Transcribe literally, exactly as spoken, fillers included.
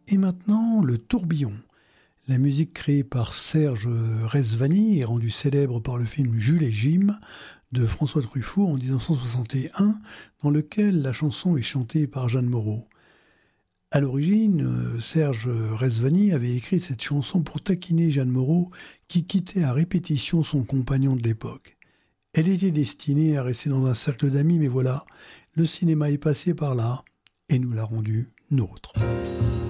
Et maintenant, le tourbillon. La musique créée par Serge Rezvani est rendue célèbre par le film Jules et Jim de François Truffaut en dix-neuf cent soixante et un, dans lequel la chanson est chantée par Jeanne Moreau. À l'origine, Serge Rezvani avait écrit cette chanson pour taquiner Jeanne Moreau, qui quittait à répétition son compagnon de l'époque. Elle était destinée à rester dans un cercle d'amis, mais voilà, le cinéma est passé par là et nous l'a rendue nôtre.